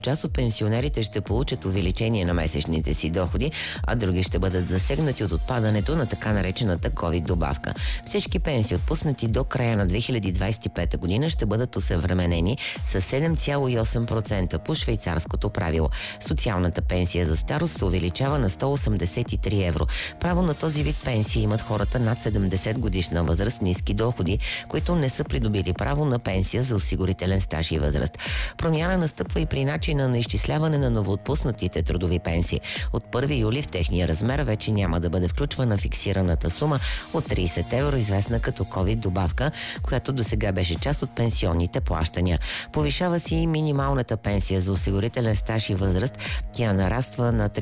Част от пенсионерите ще получат увеличение на месечните си доходи, а други ще бъдат засегнати от отпадането на така наречената COVID добавка. Всички пенсии, отпуснати до края на 2025 година, ще бъдат осъвременени с 7,8% по швейцарското правило. Социалната пенсия за старост се увеличава на 183 евро. Право на този вид пенсия имат хората над 70 годишна възраст, ниски доходи, които не са придобили право на пенсия за осигурителен стаж и възраст. Промяна настъпва и при начина на изчисляване на новоотпуснатите трудови пенсии. От 1 юли в техния размер вече няма да бъде включвана фиксираната сума от 30 евро, известна като COVID добавка, която досега беше част от пенсионните плащания. Повишава си и минималната пенсия за осигурителен стаж и възраст. Тя нараства на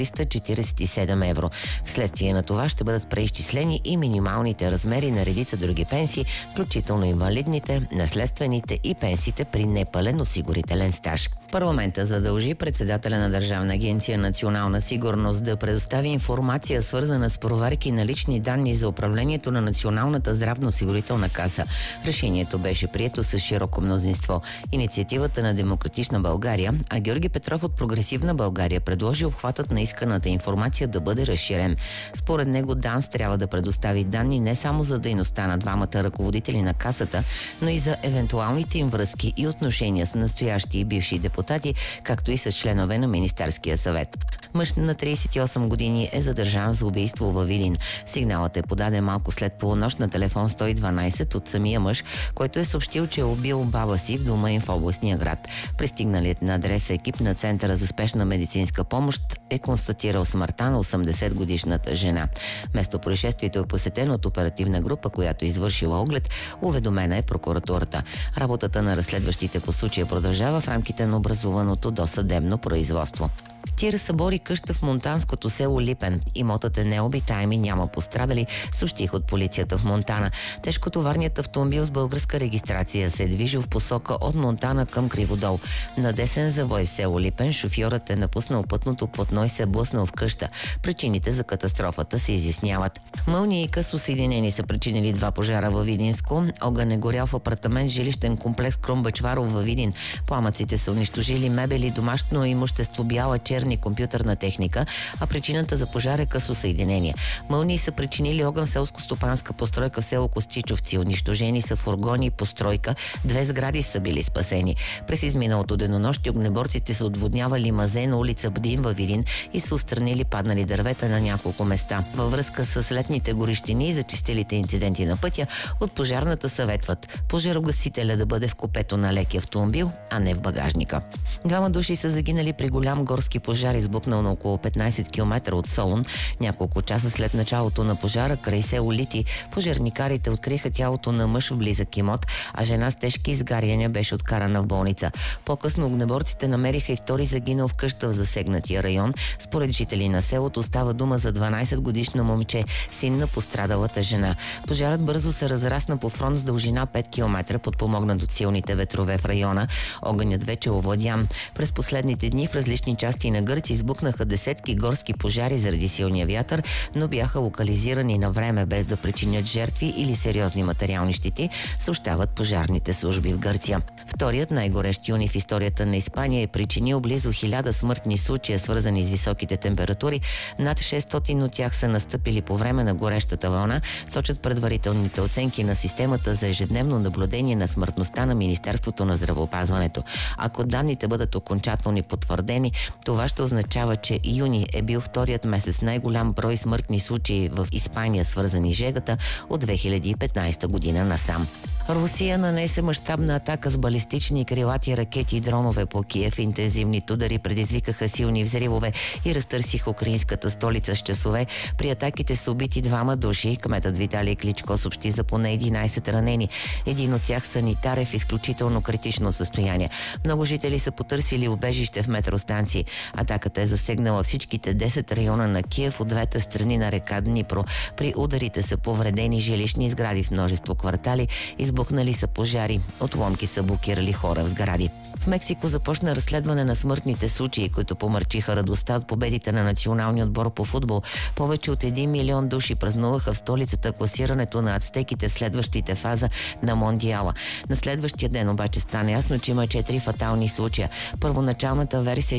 347 евро. Вследствие на това ще бъдат преизчислени и минималните размери на редица други пенсии, включително инвалидните, наследствените и пенсиите при непълен осигурителен стаж. Парламента задължи председателя на Държавна агенция „Национална сигурност“ да предостави информация, свързана с проверки на лични данни за управлението на Националната здравноосигурителна каса. Решението беше прието с широко мнозинство. Инициативата на Демократична България, а Георги Петров от Прогресивна България предложи обхватът на исканата информация да бъде разширен. Според него ДАНС трябва да предостави данни не само за дейността на двамата ръководители на касата, но и за евентуалните им връзки и отношения с настоящи и бивши депутати, както и с членове на Министерския съвет. Мъж на 38 години е задържан за убийство във Видин. Сигналът е подаден малко след полунощ на телефон 112 от самия мъж, който е съобщил, че е убил баба си в дома им в областния град. Пристигналият на адреса екип на Центъра за спешна медицинска помощ е констатирал смъртта на 80-годишната жена. Место происшествието е посетено от оперативна група, която извършила оглед. Уведомена е прокуратурата. Работата на разследващите по случая продължава в рамките на образуваното досъдебно производство. Тир събори къща в монтанското село Липен. Имотът е необитаем и няма пострадали, съобщих от полицията в Монтана. Тежкотоварният автомобил с българска регистрация се е движил в посока от Монтана към Криводол. На десен завой в село Липен шофьорът е напуснал пътното платно и се е блъснал в къща. Причините за катастрофата се изясняват. Мълния и късо съединени са причинили два пожара във Видинско. Огън е горял в апартамент жилищен комплекс Крумбачваров във Видин. Пламъците са унищожили мебели, домашно имущество, бяла, черни, компютърна техника, а причината за пожар е късо съединение. Мълнии са причинили огън в селско-стопанска постройка в село Костичовци. Унищожени са фургони и постройка. 2 сгради са били спасени. През изминалото денонощие огнеборците са отводнявали мазе на улица Бдин във Видин и са отстранили паднали дървета на няколко места. Във връзка с летните горещини и зачестилите инциденти на пътя, от пожарната съветват пожарогасителя да бъде в купето на леки автомобил, а не в багажника. 2 души са загинали при голям горски пожар, избухнал на около 15 км от Солун. Няколко часа след началото на пожара край село Лити, пожарникарите откриха тялото на мъж в близък имот, а жена с тежки изгаряния беше откарана в болница. По-късно огнеборците намериха и втори загинал в къща в засегнатия район. Според жители на селото става дума за 12-годишно момче, син на пострадалата жена. Пожарът бързо се разрасна по фронт с дължина 5 км, подпомогнат от силните ветрове в района. Огънят вече е овладян. През последните дни в различни части на Гърция избухнаха десетки горски пожари заради силния вятър, но бяха локализирани на време без да причинят жертви или сериозни материални щети, съобщават пожарните служби в Гърция. Вторият най-горещ юни в историята на Испания е причинил близо 1000 смъртни случая, свързани с високите температури. Над 600 от тях са настъпили по време на горещата вълна, сочат предварителните оценки на системата за ежедневно наблюдение на смъртността на Министерството на здравеопазването. Ако данните бъдат окончателно потвърдени, това ще означава, че юни е бил вторият месец най-голям брой смъртни случаи в Испания, свързани с жегата от 2015 година насам. Русия нанесе мащабна атака с балистични крилати ракети и дронове по Киев. Интензивните удари предизвикаха силни взривове и разтърсиха украинската столица с часове. При атаките са убити 2 души. Кметът Виталий Кличко съобщи за поне 11 ранени. Един от тях санитар е в изключително критично състояние. Много жители са потърсили убежище в метростанции. Атаката е засегнала всичките 10 района на Киев от двете страни на река Днипро. При ударите са повредени жилищни сгради в множество квартали. избухнали са пожари, отломки са блокирали хора в сгради. В Мексико започна разследване на смъртните случаи, които помърчиха радостта от победите на националния отбор по футбол. Повече от 1 милион души празнуваха в столицата класирането на ацтеките в следващите фаза на Мондиала. На следващия ден обаче стана ясно, че има 4 фатални случая. Първоначалната версия